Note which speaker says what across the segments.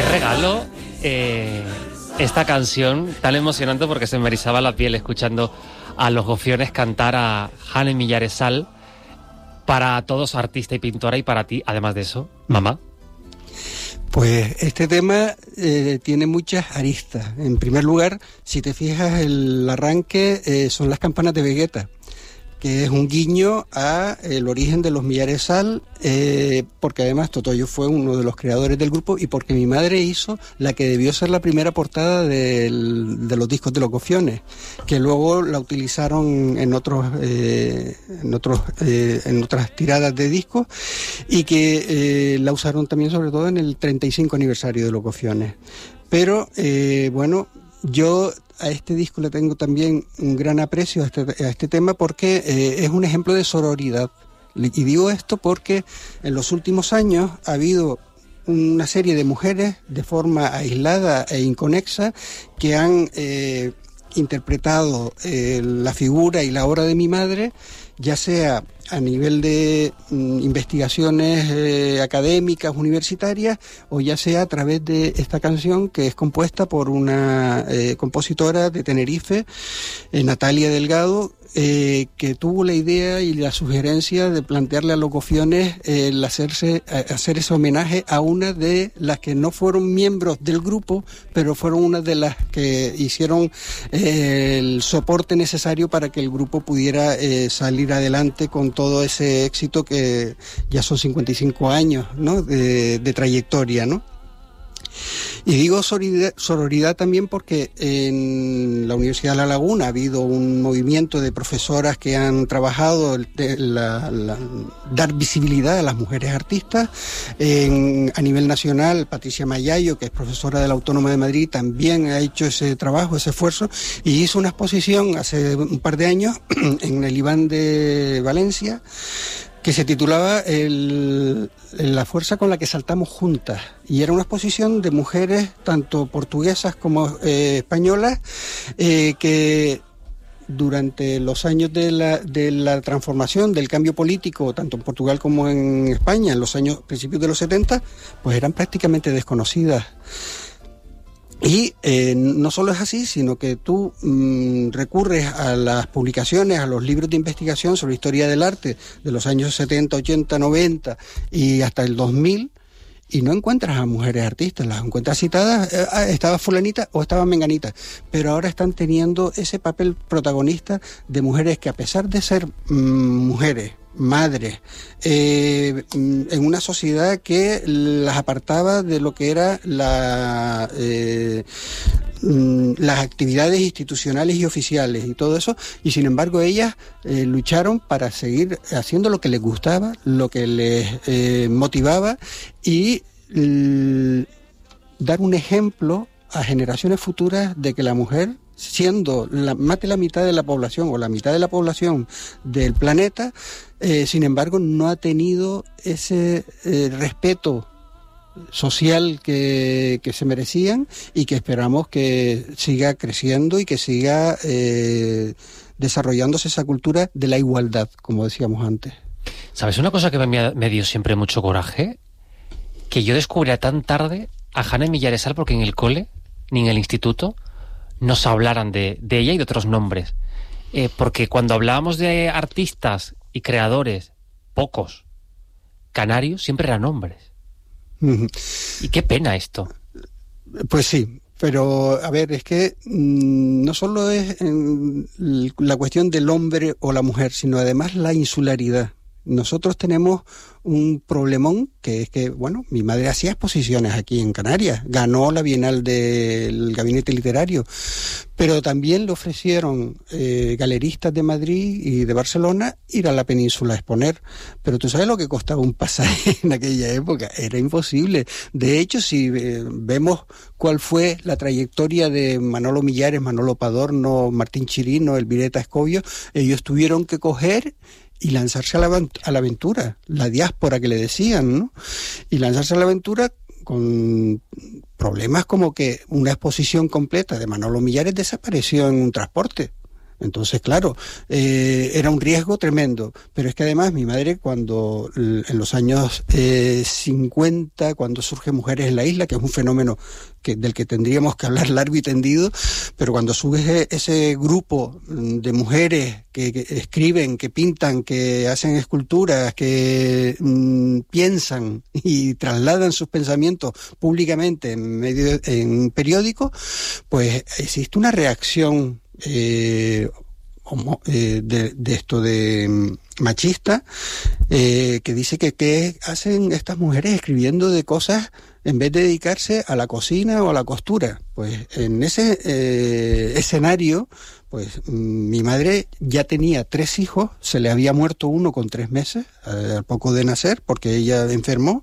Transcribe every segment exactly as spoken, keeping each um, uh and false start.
Speaker 1: regalo eh, esta canción tan emocionante, porque se me erizaba la piel escuchando a los Gofiones cantar a Jane Millaresal, para todos artista y pintora, y para ti, además de eso, mamá.
Speaker 2: Pues este tema eh, tiene muchas aristas. En primer lugar, si te fijas, el arranque eh, son las campanas de Vegeta, que es un guiño a el origen de los Millaresal, eh, porque además Totoyo fue uno de los creadores del grupo y porque mi madre hizo la que debió ser la primera portada del, de los discos de los Gofiones, que luego la utilizaron en otros eh, en otros eh, en otras tiradas de discos, y que eh, la usaron también sobre todo en el treinta y cinco aniversario de los Gofiones. Pero eh, bueno, yo a este disco le tengo también un gran aprecio a este, a este tema, porque eh, es un ejemplo de sororidad. Y digo esto porque en los últimos años ha habido una serie de mujeres de forma aislada e inconexa que han eh, interpretado eh, la figura y la obra de mi madre, ya sea a nivel de mm, investigaciones eh, académicas, universitarias, o ya sea a través de esta canción que es compuesta por una eh, compositora de Tenerife, eh, Natalia Delgado, eh, que tuvo la idea y la sugerencia de plantearle a los Gofiones eh, el hacerse, hacer ese homenaje a una de las que no fueron miembros del grupo, pero fueron una de las que hicieron eh, el soporte necesario para que el grupo pudiera eh, salir adelante con todo ese éxito, que ya son cincuenta y cinco años, ¿no?, de, de trayectoria, ¿no? Y digo sororidad, sororidad también porque en la Universidad de La Laguna ha habido un movimiento de profesoras que han trabajado de la, la, dar visibilidad a las mujeres artistas. En, a nivel nacional, Patricia Mayayo, que es profesora de la Autónoma de Madrid, también ha hecho ese trabajo, ese esfuerzo, y hizo una exposición hace un par de años en el Iván de Valencia, que se titulaba el, La fuerza con la que saltamos juntas, y era una exposición de mujeres tanto portuguesas como eh, españolas, eh, que durante los años de la, de la transformación, del cambio político, tanto en Portugal como en España, en los años principios de los setenta, pues eran prácticamente desconocidas. Y eh, no solo es así, sino que tú mmm, recurres a las publicaciones, a los libros de investigación sobre historia del arte de los años setenta, ochenta, noventa y hasta el dos mil, y no encuentras a mujeres artistas, las encuentras citadas, eh, estaba fulanita o estaba menganita, pero ahora están teniendo ese papel protagonista de mujeres que, a pesar de ser mmm, mujeres, madres, eh, en una sociedad que las apartaba de lo que era la eh, las actividades institucionales y oficiales y todo eso, y sin embargo ellas eh, lucharon para seguir haciendo lo que les gustaba, lo que les eh, motivaba, y l- dar un ejemplo a generaciones futuras de que la mujer, siendo la, más de la mitad de la población o la mitad de la población del planeta, eh, sin embargo no ha tenido ese eh, respeto social que, que se merecían, y que esperamos que siga creciendo y que siga eh, desarrollándose esa cultura de la igualdad, como decíamos antes.
Speaker 1: ¿Sabes una cosa que me, me dio siempre mucho coraje? Que yo descubría tan tarde a Jane Millaresal porque en el cole, ni en el instituto, nos hablaran de, de ella y de otros nombres. Eh, porque cuando hablábamos de artistas y creadores, pocos, canarios, siempre eran hombres. Uh-huh. Y qué pena esto.
Speaker 2: Pues sí, pero a ver, es que mmm, no solo es en la cuestión del hombre o la mujer, sino además la insularidad. Nosotros tenemos un problemón, que es que, bueno, mi madre hacía exposiciones aquí en Canarias, ganó la Bienal del Gabinete Literario, pero también le ofrecieron eh, galeristas de Madrid y de Barcelona ir a la península a exponer. Pero tú sabes lo que costaba un pasaje en aquella época, era imposible. De hecho, si eh, vemos cuál fue la trayectoria de Manolo Millares, Manolo Padorno, Martín Chirino, Elvireta Escobio, ellos tuvieron que coger y lanzarse a la, a la aventura, la diáspora que le decían, ¿no? Y lanzarse a la aventura con problemas como que una exposición completa de Manolo Millares desapareció en un transporte. Entonces, claro, eh, era un riesgo tremendo. Pero es que además mi madre, cuando en los años eh, cincuenta, cuando surge Mujeres en la Isla, que es un fenómeno que, del que tendríamos que hablar largo y tendido, pero cuando surge ese grupo de mujeres que, que escriben, que pintan, que hacen esculturas, que mmm, piensan y trasladan sus pensamientos públicamente en medio en un periódico, pues existe una reacción Eh, homo, eh, de, de esto de machista, eh, que dice que qué hacen estas mujeres escribiendo de cosas en vez de dedicarse a la cocina o a la costura. Pues en ese eh, escenario, pues mi madre ya tenía tres hijos, se le había muerto uno con tres meses, eh, al poco de nacer, porque ella enfermó,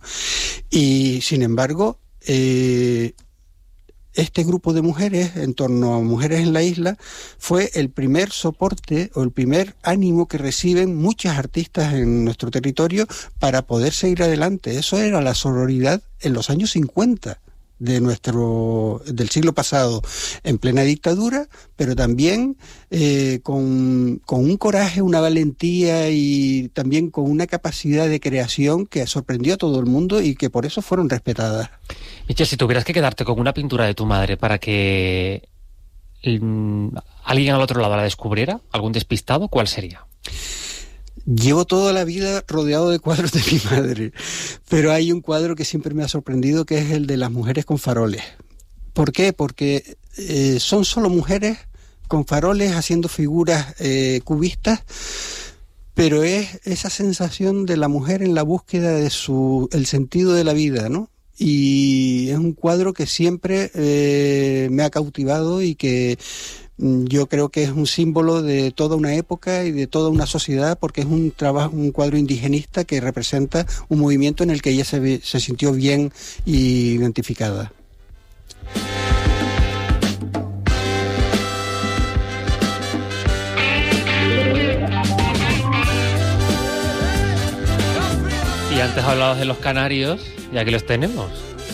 Speaker 2: y sin embargo eh, este grupo de mujeres, en torno a Mujeres en la Isla, fue el primer soporte o el primer ánimo que reciben muchas artistas en nuestro territorio para poder seguir adelante. Eso era la sororidad en los años cincuenta de nuestro del siglo pasado, en plena dictadura, pero también eh, con, con un coraje, una valentía y también con una capacidad de creación que sorprendió a todo el mundo y que por eso fueron respetadas.
Speaker 1: Michel, si tuvieras que quedarte con una pintura de tu madre para que um, alguien al otro lado la descubriera, algún despistado, ¿cuál sería?
Speaker 2: Llevo toda la vida rodeado de cuadros de mi madre, pero hay un cuadro que siempre me ha sorprendido, que es el de las mujeres con faroles. ¿Por qué? Porque eh, son solo mujeres con faroles haciendo figuras eh, cubistas, pero es esa sensación de la mujer en la búsqueda de su el sentido de la vida, ¿no? Y es un cuadro que siempre eh, me ha cautivado y que yo creo que es un símbolo de toda una época y de toda una sociedad, porque es un trabajo, un cuadro indigenista que representa un movimiento en el que ella se, se sintió bien y identificada.
Speaker 1: Y antes hablabas de los canarios, ya que los tenemos.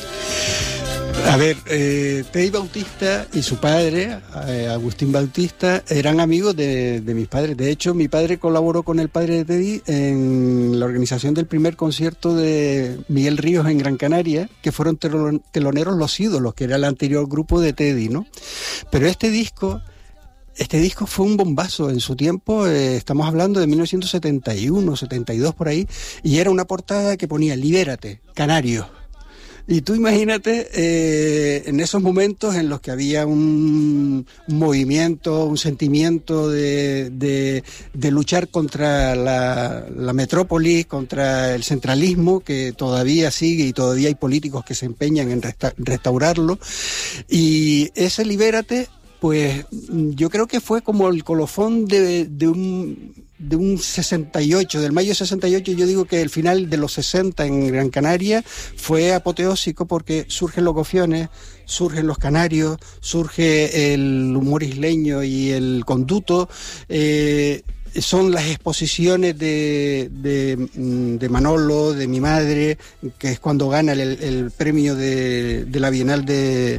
Speaker 2: A ver, eh, Teddy Bautista y su padre, eh, Agustín Bautista, eran amigos de, de mis padres. De hecho, mi padre colaboró con el padre de Teddy en la organización del primer concierto de Miguel Ríos en Gran Canaria, que fueron telon- teloneros Los Ídolos, que era el anterior grupo de Teddy, ¿no? Pero este disco... Este disco fue un bombazo en su tiempo, eh, estamos hablando de mil novecientos setenta y uno, setenta y dos por ahí, y era una portada que ponía "Libérate, Canario". Y tú imagínate eh, en esos momentos en los que había un, un movimiento, un sentimiento de, de, de luchar contra la, la metrópoli, contra el centralismo que todavía sigue y todavía hay políticos que se empeñan en resta- restaurarlo. Y ese "Libérate", pues yo creo que fue como el colofón de, de un de un sesenta y ocho, del mayo sesenta y ocho. Yo digo que el final de los sesenta en Gran Canaria fue apoteósico, porque surgen los gofiones, surgen los canarios, surge el humor isleño y el conduto, eh, son las exposiciones de, de, de Manolo, de mi madre, que es cuando gana el, el premio de, de la Bienal de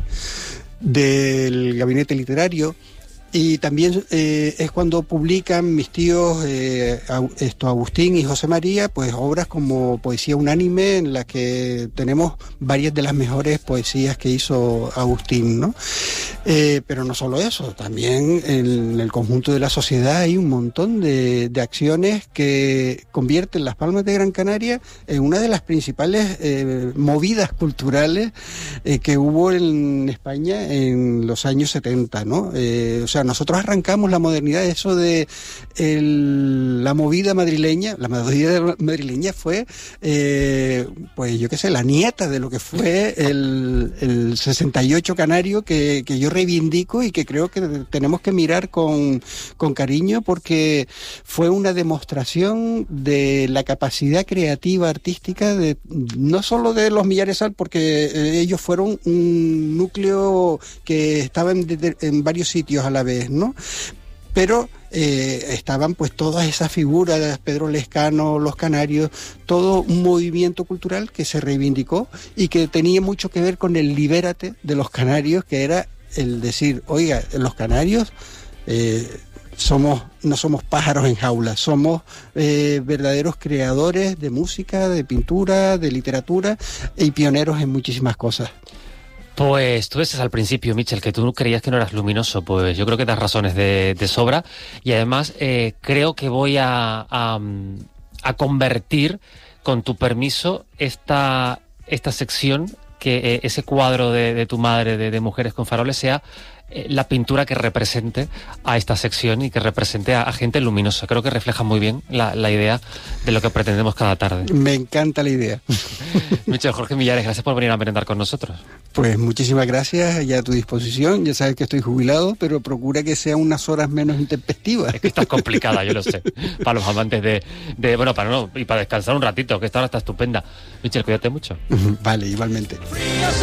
Speaker 2: del Gabinete Literario, y también eh, es cuando publican mis tíos eh, esto, Agustín y José María, pues obras como Poesía Unánime, en la que tenemos varias de las mejores poesías que hizo Agustín, ¿no? Eh, pero no solo eso, también en el conjunto de la sociedad hay un montón de, de acciones que convierten Las Palmas de Gran Canaria en una de las principales eh, movidas culturales eh, que hubo en España en los años setenta, ¿no? Eh, o sea, nosotros arrancamos la modernidad, eso de el, la movida madrileña. La movida madrileña fue, eh, pues yo qué sé, la nieta de lo que fue el, el sesenta y ocho canario, que, que yo reivindico y que creo que tenemos que mirar con, con cariño, porque fue una demostración de la capacidad creativa, artística, de no solo de los Millaresal, porque eh, ellos fueron un núcleo que estaba en, en varios sitios a la vez, ¿no? Pero eh, estaban pues todas esas figuras, Pedro Lescano, los canarios, todo un movimiento cultural que se reivindicó y que tenía mucho que ver con el libérate de los canarios, que era el decir, oiga, los canarios, eh, somos, no somos pájaros en jaula, somos eh, verdaderos creadores de música, de pintura, de literatura y pioneros en muchísimas cosas.
Speaker 1: Pues tú decías al principio, Michel, que tú creías que no eras luminoso. Pues yo creo que das razones de, de sobra. Y además eh, creo que voy a, a, a convertir, con tu permiso, esta, esta sección, que eh, ese cuadro de, de tu madre de, de Mujeres con Faroles sea eh, la pintura que represente a esta sección y que represente a, a gente luminosa. Creo que refleja muy bien la, la idea de lo que pretendemos cada tarde.
Speaker 2: Me encanta la idea.
Speaker 1: Michel, Jorge Millares, gracias por venir a merendar con nosotros.
Speaker 2: Pues muchísimas gracias, ya a tu disposición. Ya sabes que estoy jubilado, pero procura que sean unas horas menos intempestivas.
Speaker 1: Es que estás complicada, yo lo sé. Para los amantes de, de... Bueno, para no, y para descansar un ratito, que esta hora está estupenda. Michel, cuídate mucho.
Speaker 2: Vale, igualmente.